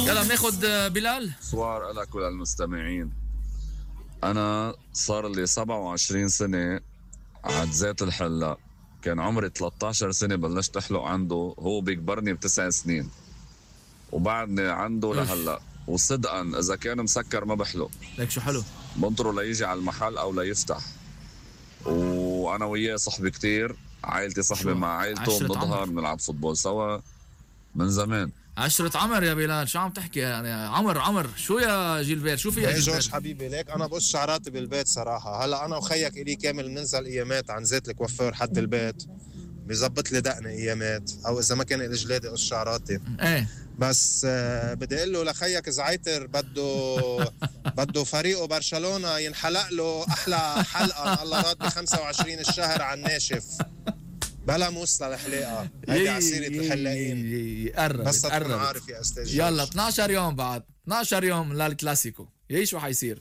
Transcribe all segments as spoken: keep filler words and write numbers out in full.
يلا بناخد بلال. سؤال لك وللمستمعين. أنا صار لي سبعة وعشرين سنة عاد زيت الحلاق. كان عمري ثلاثة عشر سنة بلشت أحلق عنده، هو بيكبرني بتسع سنين وبعدني عنده لهلا. وصدقا إذا كان مسكر ما بحلق، لك شو حلو، بنطره ليجي على المحل أو ليفتح. وأنا وياه صحبي كتير، عائلتي صحبي مع عائلته، بنظهر بنلعب فوتبول سوا من زمان. عشرة عمر يا بلال، شو عم تحكي يعني؟ عمر عمر شو يا جيلبير؟ شو في يا جورج حبيبي؟ ليك انا بقص شعراتي بالبيت صراحه. هلا انا وخيك الي كامل بننزل ايامات عن زيت الكوافير حد البيت، بيزبط لي دقني ايامات، او اذا ما كان لي جلادي قص شعراتي. ايه بس آه بدي اقول له لخيك زعيتر بده بده فريقه برشلونه ينحلق له احلى حلقه الله راد ب خمسة وعشرين الشهر على الناشف بلا موس للحلاقه. هيدي عسيرة الحلاقين. بس تكون عارف يا استاذ. يلا اثناشر يوم بعد، اثناشر يوم للكلاسيكو، يي شو حيصير.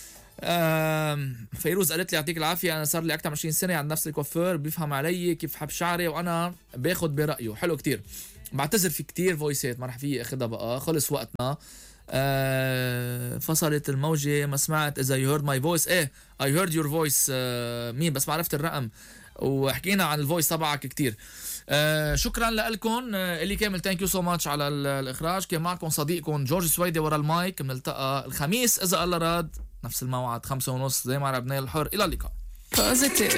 فيروز قالت لي يعطيك العافيه، انا صار لي اكثر من عشرين سنه عند نفس الكوافير، بيفهم علي كيف حب شعري وانا باخد برايه. حلو كتير. بعتذر في كتير فويسات ما رح في اخذها بقى، خلص وقتنا. أه فصلت الموجه، ما سمعت اذا you heard my voice. ايه I heard your voice. أه مين بس ما عرفت الرقم، وحكينا عن الفويس تبعك كتير. أه شكرا لكم. أه اللي كامل ثانك يو سو ماتش على الاخراج. كان معكم صديقكم جورج سويدي ورا المايك. بنلتقى الخميس اذا الله راد نفس الموعد خمسة ونص زي ما عربنا الحر. الى اللقاء.